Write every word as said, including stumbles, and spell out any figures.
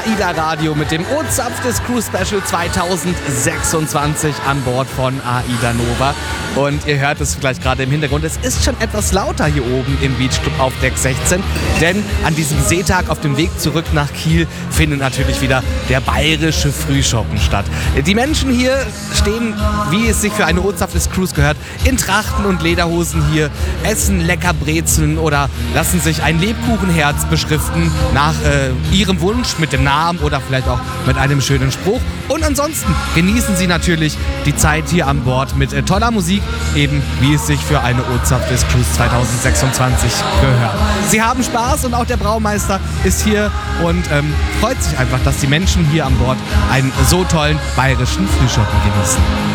AIDA Radio mit dem O-Zapf des Cruise Special zweitausendsechsundzwanzig an Bord von AIDA Nova. Und ihr hört es vielleicht gerade im Hintergrund, es ist schon etwas lauter hier oben im Beach Club auf Deck sechzehn, denn an diesem Seetag auf dem Weg zurück nach Kiel findet natürlich wieder der bayerische Frühschoppen statt. Die Menschen hier stehen, wie es sich für eine O-Zapf des Cruise gehört, in Trachten und Lederhosen hier, essen lecker Brezeln oder lassen sich ein Lebkuchenherz beschriften nach äh, ihrem Wunsch mit dem Namen oder vielleicht auch mit einem schönen Spruch. Und ansonsten genießen sie natürlich die Zeit hier an Bord mit äh, toller Musik, eben wie es sich für eine O-Zapf des Cruise zweitausendsechsundzwanzig gehört. Sie haben Spaß und auch der Braumeister ist hier und ähm, freut sich einfach, dass die Menschen hier an Bord einen so tollen bayerischen Frühschoppen genießen.